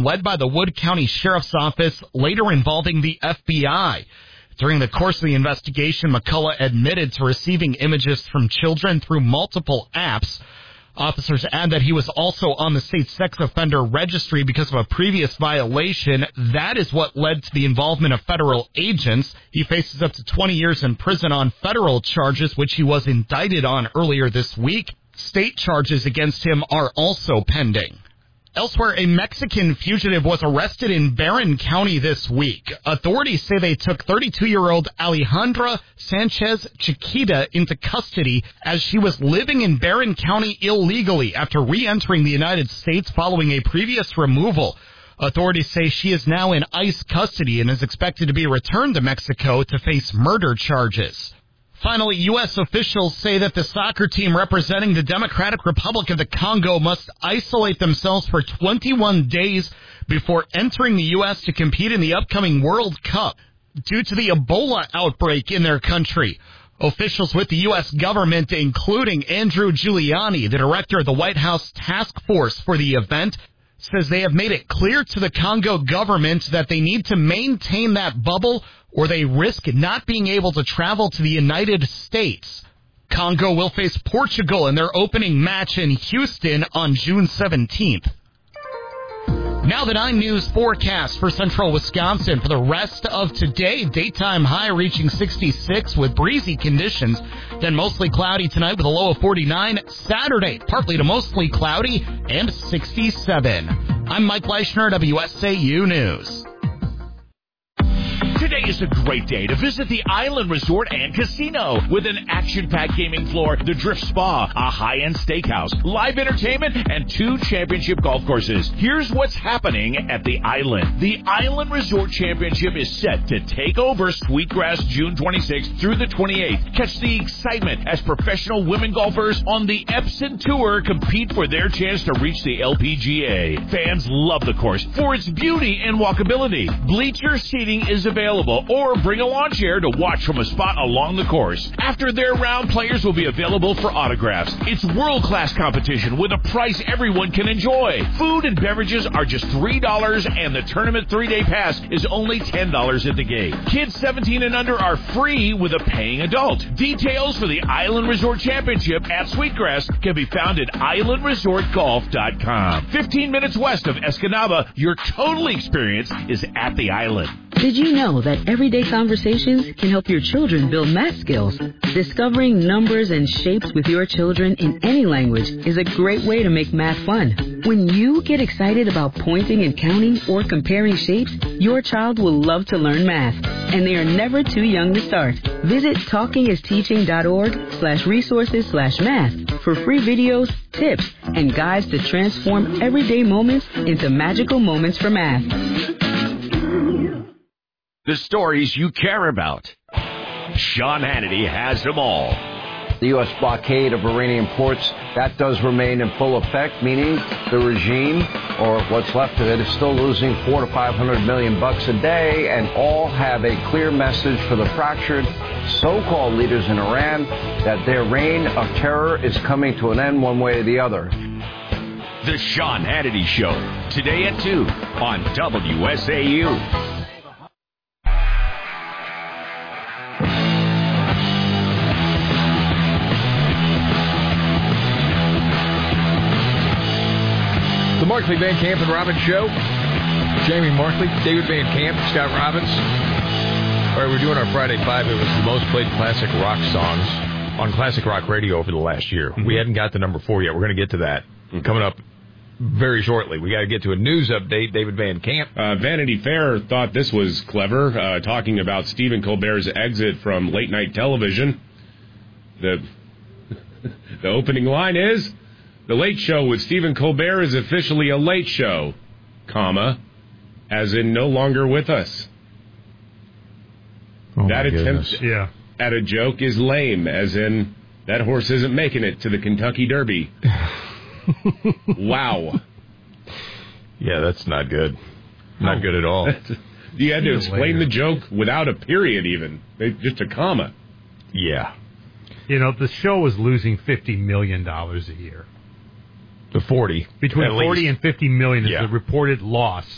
led by the Wood County Sheriff's Office, later involving the FBI. During the course of the investigation, McCullough admitted to receiving images from children through multiple apps. Officers add that he was also on the state sex offender registry because of a previous violation. That is what led to the involvement of federal agents. He faces up to 20 years in prison on federal charges, which he was indicted on earlier this week. State charges against him are also pending. Elsewhere, a Mexican fugitive was arrested in Barron County this week. Authorities say they took 32-year-old Alejandra Sanchez Chiquita into custody as she was living in Barron County illegally after re-entering the United States following a previous removal. Authorities say she is now in ICE custody and is expected to be returned to Mexico to face murder charges. Finally, U.S. officials say that the soccer team representing the Democratic Republic of the Congo must isolate themselves for 21 days before entering the U.S. to compete in the upcoming World Cup due to the Ebola outbreak in their country. Officials with the U.S. government, including Andrew Giuliani, the director of the White House task force for the event, says they have made it clear to the Congo government that they need to maintain that bubble or they risk not being able to travel to the United States. Congo will face Portugal in their opening match in Houston on June 17th. Now the 9 News forecast for central Wisconsin for the rest of today. Daytime high reaching 66 with breezy conditions. Then mostly cloudy tonight with a low of 49. Saturday, partly to mostly cloudy and 67. I'm Mike Leischner, WSAU News. Today is a great day to visit the Island Resort and Casino with an action-packed gaming floor, the Drift Spa, a high-end steakhouse, live entertainment, and 2 championship golf courses. Here's what's happening at the Island. The Island Resort Championship is set to take over Sweetgrass June 26th through the 28th. Catch the excitement as professional women golfers on the Epson Tour compete for their chance to reach the LPGA. Fans love the course for its beauty and walkability. Bleacher seating is available, or bring a lawn chair to watch from a spot along the course. After their round, players will be available for autographs. It's world-class competition with a price everyone can enjoy. Food and beverages are just $3, and the tournament 3-day pass is only $10 at the gate. Kids 17 and under are free with a paying adult. Details for the Island Resort Championship at Sweetgrass can be found at islandresortgolf.com. 15 minutes west of Escanaba, your total experience is at the Island. Did you know that everyday conversations can help your children build math skills? Discovering numbers and shapes with your children in any language is a great way to make math fun. When you get excited about pointing and counting or comparing shapes, your child will love to learn math, and they are never too young to start. Visit talkingisteaching.org/resources/math for free videos, tips, and guides to transform everyday moments into magical moments for math. The stories you care about. Sean Hannity has them all. The U.S. blockade of Iranian ports, that does remain in full effect, meaning the regime, or what's left of it, is still losing $400 to $500 million a day, and all have a clear message for the fractured so-called leaders in Iran that their reign of terror is coming to an end one way or the other. The Sean Hannity Show, today at 2 on WSAU. The Markley, Van Camp, and Robbins Show. Jamie Markley, David Van Camp, Scott Robbins. All right, we're doing our Friday 5. It was the most played classic rock songs on classic rock radio over the last year. Mm-hmm. We hadn't got to number 4 yet. We're going to get to that coming up very shortly. We got to get to a news update. David Van Camp. Vanity Fair thought this was clever, talking about Stephen Colbert's exit from late-night television. The opening line is, "The Late Show with Stephen Colbert is officially a late show, comma, as in no longer with us." Oh, that attempt at a joke is lame, as in that horse isn't making it to the Kentucky Derby. Wow. Yeah, that's not good. Not good at all. You had to explain the joke without a period even. Just a comma. Yeah. You know, the show is losing $50 million a year. The 40. Between 40 and $50 million is the reported loss.